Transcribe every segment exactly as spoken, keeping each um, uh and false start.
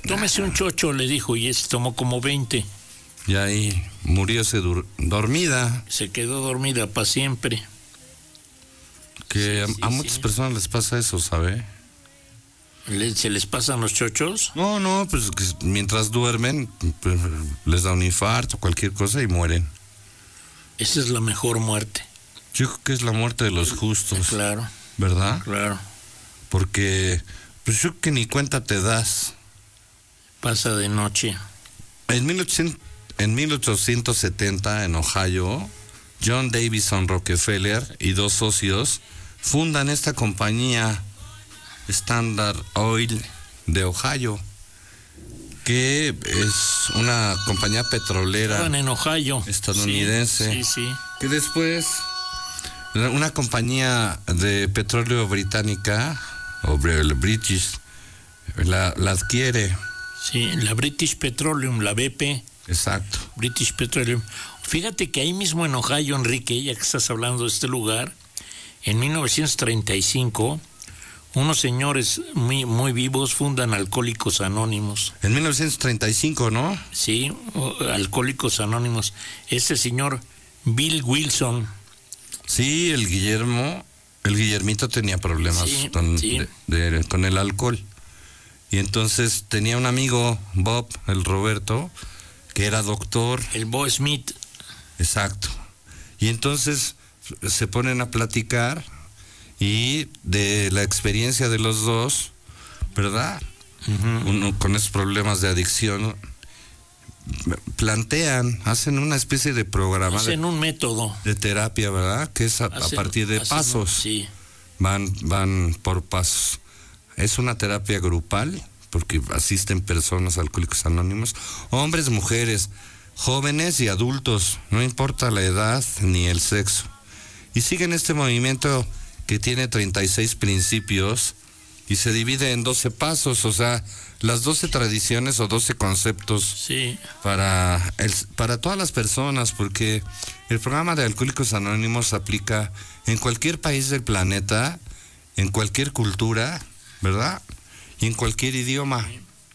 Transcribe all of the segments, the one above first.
Tómese un chocho, le dijo, y ese tomó como veinte. Y ahí murióse dur- dormida. Se quedó dormida para siempre. Que Sí, a, sí, a muchas sí. personas les pasa eso, ¿sabe? ¿Le- ¿Se les pasan los chochos? No, no, pues que mientras duermen pues, les da un infarto, cualquier cosa y mueren. Esa es la mejor muerte. Yo creo que es la muerte de los justos, Claro, ¿verdad? claro. Porque pues yo creo que ni cuenta te das. Pasa de noche. En, mil ochocientos, en mil ochocientos setenta, en Ohio, John Davison Rockefeller y dos socios fundan esta compañía Standard Oil de Ohio, que es una compañía petrolera Estaban en Ohio. estadounidense. Sí, sí, sí. Que después una compañía de petróleo británica, o Br- British, la, la adquiere. Sí, la British Petroleum, la B P, Exacto. British Petroleum. Fíjate que ahí mismo en Ohio, Enrique, ya que estás hablando de este lugar, en mil novecientos treinta y cinco, unos señores muy, muy vivos fundan Alcohólicos Anónimos. En mil novecientos treinta y cinco, ¿no? Sí, o- Alcohólicos Anónimos. Este señor Bill Wilson, Sí, el Guillermo, el Guillermito tenía problemas Sí, con, sí. de- de- con el alcohol. Y entonces tenía un amigo, Bob, el Roberto, que era doctor. el Bo Smith, Exacto. Y entonces se ponen a platicar y de la experiencia de los dos, ¿verdad? ujú, Uno con esos problemas de adicción, plantean, hacen una especie de programa de, hacen un método. de terapia, ¿verdad? Que es a, a hacen- partir de hacen un- pasos. Sí, Van, van por pasos. Es una terapia grupal, porque asisten personas alcohólicos anónimos, hombres, mujeres, jóvenes y adultos, no importa la edad ni el sexo. Y siguen este movimiento que tiene treinta y seis principios y se divide en doce pasos, o sea, las doce tradiciones o doce conceptos sí. para, el, para todas las personas, porque el programa de Alcohólicos Anónimos se aplica en cualquier país del planeta, en cualquier cultura, ¿verdad? Y en cualquier idioma.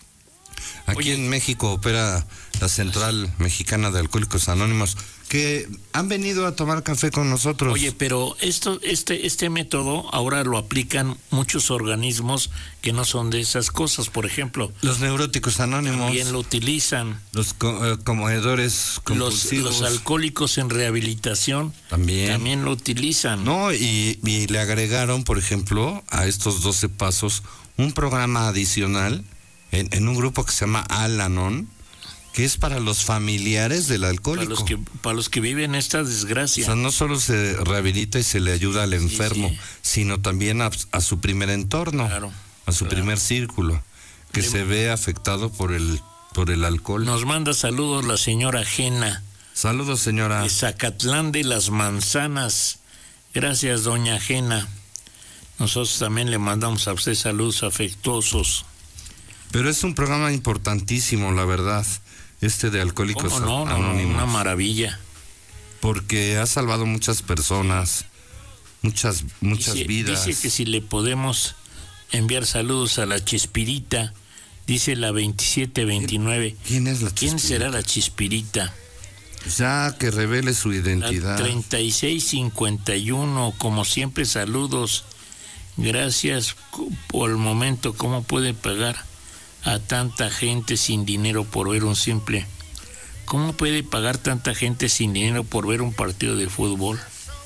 Aquí Oye. en México opera la Central Mexicana de Alcohólicos Anónimos, que han venido a tomar café con nosotros. Oye, pero esto, este, este método ahora lo aplican muchos organismos que no son de esas cosas. Por ejemplo, Los Neuróticos Anónimos, también lo utilizan. los co- eh, comedores Los, compulsivos, los alcohólicos en rehabilitación también. también lo utilizan. No, y, y le agregaron, por ejemplo, a estos doce pasos, un programa adicional en, en un grupo que se llama Al-Anon, que es para los familiares del Para alcohólico. los que, para los que viven esta O desgracia. sea, no solo se rehabilita y se le ayuda al enfermo, sí. sino también a, a su primer entorno, Claro, a su claro. primer círculo, que Le- se ve afectado por el, por el alcohol. Nos manda saludos la señora Jena, Saludos, señora. de Zacatlán de las Manzanas. Gracias, doña Jena. Nosotros también le mandamos a usted saludos afectuosos. Pero es un programa importantísimo, la verdad, este de Alcohólicos ¿Cómo no? No, no, Anónimos. una maravilla. Porque ha salvado muchas personas, muchas, muchas Dice, vidas. dice que si le podemos enviar saludos a la Chispirita, dice la veintisiete veintinueve. ¿Quién es la ¿Quién Chispirita? será la Chispirita? Ya que revele su La identidad. treinta y seis cincuenta y uno, como siempre, saludos. Gracias co- por el momento. ¿Cómo puede pagar a tanta gente sin dinero por ver un simple? ¿Cómo puede pagar tanta gente sin dinero por ver un partido de fútbol?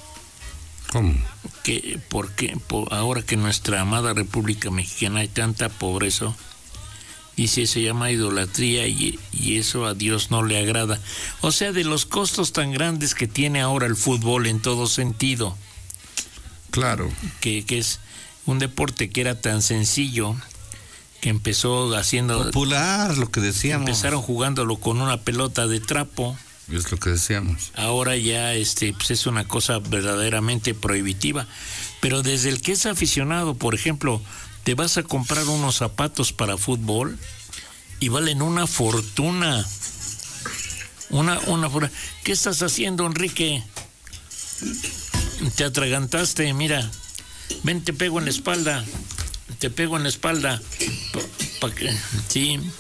¿Cómo? Que porque por, ahora que en nuestra amada República Mexicana hay tanta pobreza, dice, se llama idolatría y, y eso a Dios no le agrada. O sea, de los costos tan grandes que tiene ahora el fútbol en todo sentido, Claro. que, que es un deporte que era tan sencillo, que empezó haciendo, Popular, lo que decíamos. empezaron jugándolo con una pelota de trapo. Es lo que decíamos. Ahora ya este pues es una cosa verdaderamente prohibitiva. Pero desde el que es aficionado, por ejemplo, te vas a comprar unos zapatos para fútbol y valen una fortuna. Una, una for- ¿Qué estás haciendo, Enrique? Te atragantaste, mira. Ven, te pego en la espalda. Te pego en la espalda. Pa- pa que- sí.